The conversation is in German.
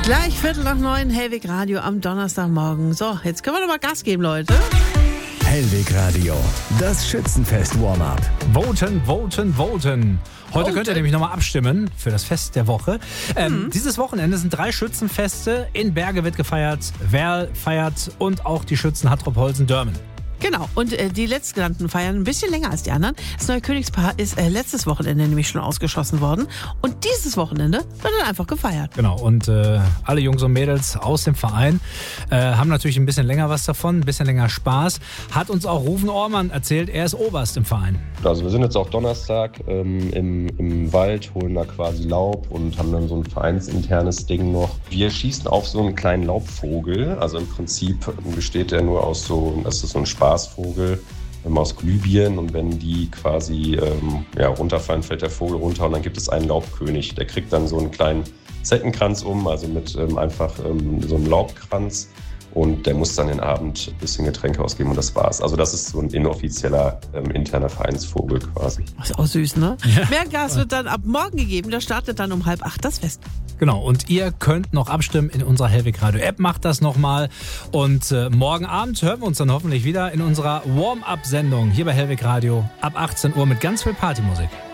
Gleich 8:15, Hellweg Radio am Donnerstagmorgen. So, jetzt können wir noch mal Gas geben, Leute. Hellweg Radio, das Schützenfest-Warm-Up. Voten, voten, voten. Heute könnt ihr nämlich nochmal abstimmen für das Fest der Woche. Dieses Wochenende sind 3 Schützenfeste. In Berge wird gefeiert, Werl feiert und auch die Schützen Hattrop-Holzen-Dörmen. Genau, und die letztgenannten feiern ein bisschen länger als die anderen. Das neue Königspaar ist letztes Wochenende nämlich schon ausgeschossen worden. Und dieses Wochenende wird dann einfach gefeiert. Genau, und alle Jungs und Mädels aus dem Verein haben natürlich ein bisschen länger was davon, ein bisschen länger Spaß. Hat uns auch Rufen Ormann erzählt, er ist Oberst im Verein. Also wir sind jetzt auch Donnerstag im Wald, holen da quasi Laub und haben dann so ein vereinsinternes Ding noch. Wir schießen auf so einen kleinen Laubvogel. Also im Prinzip besteht der nur aus das ist so ein Spaßvogel aus Glühbirnen, und wenn die quasi runterfallen, fällt der Vogel runter und dann gibt es einen Laubkönig. Der kriegt dann so einen kleinen Zeckenkranz also mit einfach so einem Laubkranz, und der muss dann den Abend ein bisschen Getränke ausgeben und das war's. Also das ist so ein inoffizieller interner Vereinsvogel quasi. Das ist auch süß, ne? Ja. Mehr Gas wird dann ab morgen gegeben, da startet dann um 7:30 das Fest. Genau, und ihr könnt noch abstimmen in unserer Hellweg Radio App. Macht das nochmal. Und morgen Abend hören wir uns dann hoffentlich wieder in unserer Warm-Up-Sendung hier bei Hellweg Radio ab 18 Uhr mit ganz viel Partymusik.